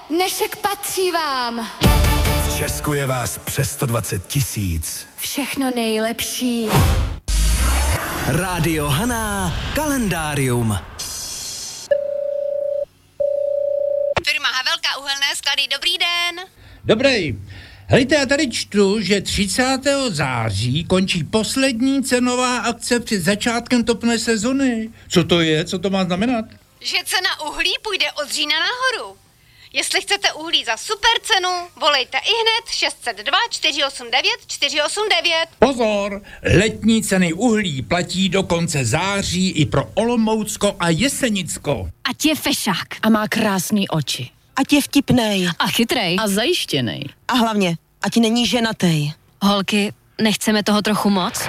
Dnešek patří vám. V Česku je vás přes 120 000. Všechno nejlepší. Rádio Haná, kalendárium. Firma Havelka uhelné sklady, dobrý den. Dobrý. Hejte, já tady čtu, že 30. září končí poslední cenová akce před začátkem topné sezony. Co to je? Co to má znamenat? Že cena uhlí půjde od října nahoru. Jestli chcete uhlí za super cenu, volejte ihned 602 489 489. Pozor, letní ceny uhlí platí do konce září i pro Olomoucko a Jesenicko. Ať je fešák. A má krásný oči. Ať je vtipnej. A chytrej. A zajištěnej. A hlavně, ať není ženatej. Holky, nechceme toho trochu moc?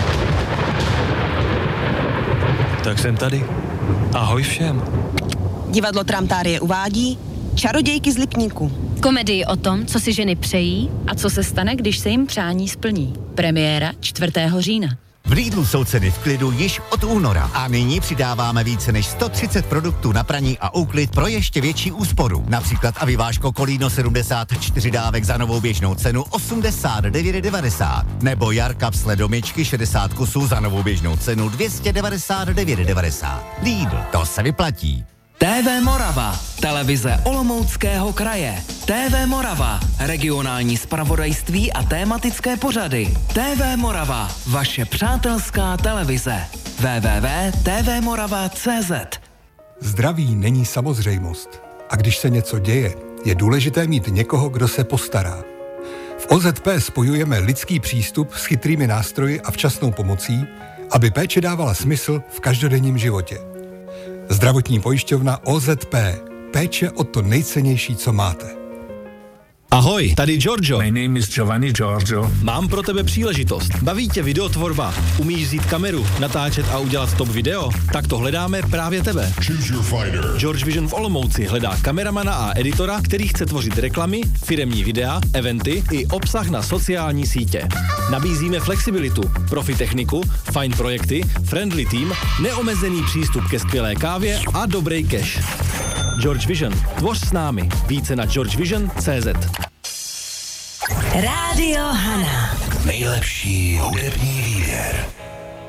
Tak jsem tady. Ahoj všem. Divadlo Tramtárie uvádí Čarodějky z Lipníku. Komedii o tom, co si ženy přejí. A co se stane, když se jim přání splní. Premiéra 4. října. V Lidlu jsou ceny v klidu již od února a nyní přidáváme více než 130 produktů na praní a úklid pro ještě větší úsporu. Například Aviváško Kolíno 74 dávek za novou běžnou cenu 89,90 nebo Jar kapsle do myčky 60 kusů za novou běžnou cenu 299,90. Lidl, to se vyplatí. TV Morava, televize Olomouckého kraje. TV Morava, regionální zpravodajství a tématické pořady. TV Morava, vaše přátelská televize. www.tvmorava.cz. Zdraví není samozřejmost. A když se něco děje, je důležité mít někoho, kdo se postará. V OZP spojujeme lidský přístup s chytrými nástroji a včasnou pomocí, aby péče dávala smysl v každodenním životě. Zdravotní pojišťovna OZP. Péče o to nejcennější, co máte. Ahoj, tady Giorgio. My name is Giovanni Giorgio. Mám pro tebe příležitost. Baví tě videotvorba? Umíš vzít kameru, natáčet a udělat top video? Tak to hledáme právě tebe. Choose your fighter. George Vision v Olomouci hledá kameramana a editora, který chce tvořit reklamy, firemní videa, eventy i obsah na sociální sítě. Nabízíme flexibilitu, profi techniku, fajn projekty, friendly team, neomezený přístup ke skvělé kávě a dobrý cash. George Vision. Tvoř s námi. Více na georgevision.cz. Rádio Haná. Nejlepší hudební výběr.